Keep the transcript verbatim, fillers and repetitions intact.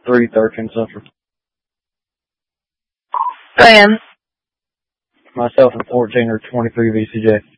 three thirteen Central. Go ahead. Myself and fourteen are twenty-three V C J.